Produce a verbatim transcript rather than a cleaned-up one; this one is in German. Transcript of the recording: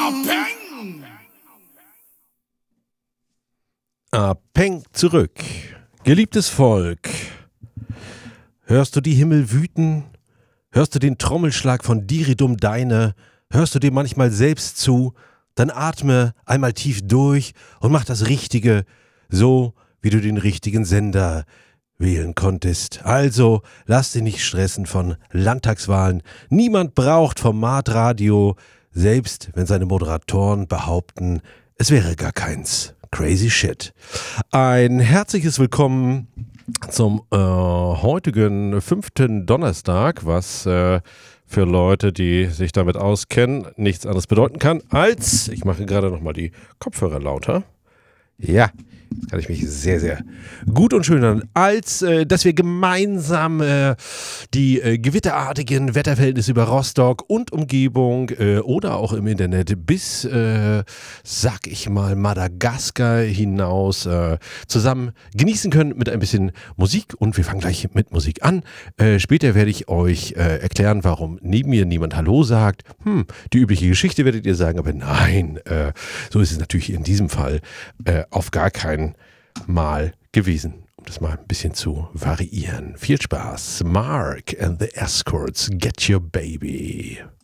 Peng zurück. Geliebtes Volk, hörst du die Himmel wüten? Hörst du den Trommelschlag von Diridum Deine? Hörst du dir manchmal selbst zu? Dann atme einmal tief durch und mach das Richtige, so wie du den richtigen Sender wählen konntest. Also, lass dich nicht stressen von Landtagswahlen. Niemand braucht Formatradio, selbst wenn seine Moderatoren behaupten, es wäre gar keins. Crazy shit. Ein herzliches Willkommen zum äh, heutigen fünften Donnerstag, was äh, für Leute, die sich damit auskennen, nichts anderes bedeuten kann als, ich mache gerade nochmal die Kopfhörer lauter. Ja, jetzt kann ich mich sehr, sehr gut und schön an, als äh, dass wir gemeinsam äh, die äh, gewitterartigen Wetterverhältnisse über Rostock und Umgebung äh, oder auch im Internet bis, äh, sag ich mal, Madagaskar hinaus äh, zusammen genießen können mit ein bisschen Musik. Und wir fangen gleich mit Musik an. Äh, später werde ich euch äh, erklären, warum neben mir niemand Hallo sagt. Hm, die übliche Geschichte werdet ihr sagen, aber nein, äh, so ist es natürlich in diesem Fall äh, auf gar keinen Mal gewesen, um das mal ein bisschen zu variieren. Viel Spaß. Mark and the Escorts, Get Your Baby.